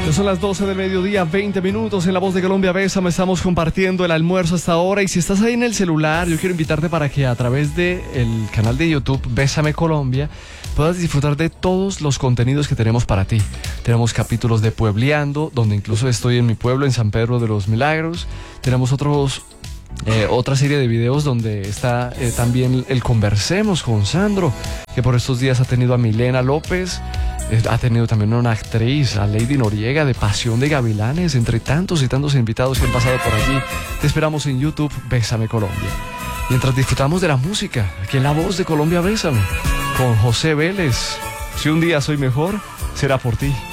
Son las 12 del mediodía, 20 minutos en La Voz de Colombia. Bésame, estamos compartiendo el almuerzo hasta ahora. Y si estás ahí en el celular, yo quiero invitarte para que a través del canal de YouTube Bésame Colombia puedas disfrutar de todos los contenidos que tenemos para ti. Tenemos capítulos de Puebleando, donde incluso estoy en mi pueblo, en San Pedro de los Milagros. Tenemos otra serie de videos donde está también el Conversemos con Sandro, que por estos días ha tenido a Milena López. Ha tenido también una actriz, a Lady Noriega, de Pasión de Gavilanes, entre tantos y tantos invitados que han pasado por allí. Te esperamos en YouTube, Bésame Colombia. Mientras disfrutamos de la música, aquí en La Voz de Colombia, Bésame, con José Vélez. Si un día soy mejor, será por ti.